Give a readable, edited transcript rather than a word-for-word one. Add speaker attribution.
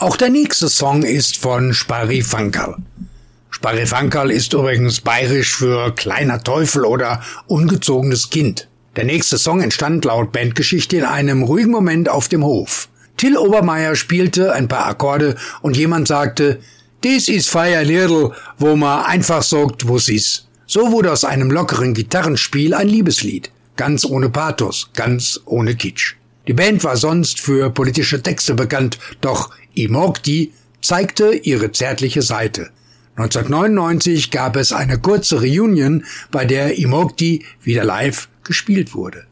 Speaker 1: Auch der nächste Song ist von Sparifankerl. Sparifankerl ist übrigens bayerisch für kleiner Teufel oder ungezogenes Kind. Der nächste Song entstand laut Bandgeschichte in einem ruhigen Moment auf dem Hof. Till Obermeier spielte ein paar Akkorde und jemand sagte, "Des is feier Liedl", wo man einfach sagt, wo's is. So wurde aus einem lockeren Gitarrenspiel ein Liebeslied. Ganz ohne Pathos, ganz ohne Kitsch. Die Band war sonst für politische Texte bekannt, doch I Moog Die zeigte ihre zärtliche Seite. 1999 gab es eine kurze Reunion, bei der I Moog Die wieder live gespielt wurde.